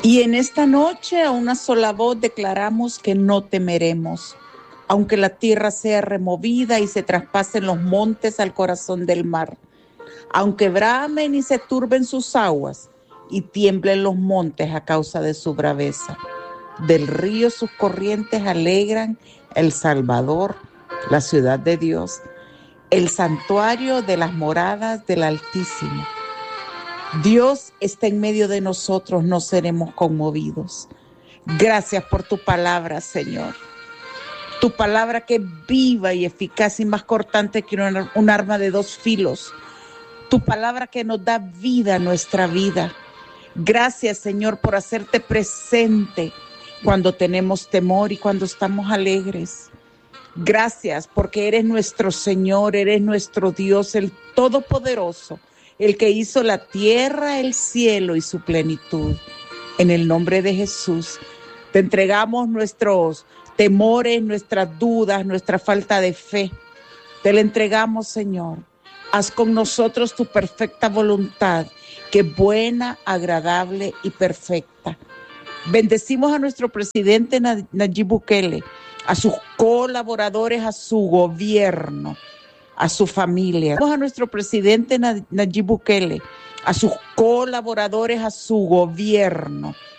Y en esta noche a una sola voz declaramos que no temeremos, aunque la tierra sea removida y se traspasen los montes al corazón del mar, aunque bramen y se turben sus aguas y tiemblen los montes a causa de su braveza. Del río sus corrientes alegran El Salvador, la ciudad de Dios, el santuario de las moradas del Altísimo. Dios está en medio de nosotros, no seremos conmovidos. Gracias por tu palabra, Señor. Tu palabra que es viva y eficaz y más cortante que un arma de dos filos. Tu palabra que nos da vida a nuestra vida. Gracias, Señor, por hacerte presente cuando tenemos temor y cuando estamos alegres. Gracias porque eres nuestro Señor, eres nuestro Dios, el Todopoderoso, el que hizo la tierra, el cielo y su plenitud. En el nombre de Jesús, te entregamos nuestros temores, nuestras dudas, nuestra falta de fe. Te la entregamos, Señor. Haz con nosotros tu perfecta voluntad, que es buena, agradable y perfecta. Bendecimos a nuestro presidente Nayib Bukele, a sus colaboradores, a su gobierno, a su familia. Bendecimos a nuestro presidente Nayib Bukele, a sus colaboradores, a su gobierno,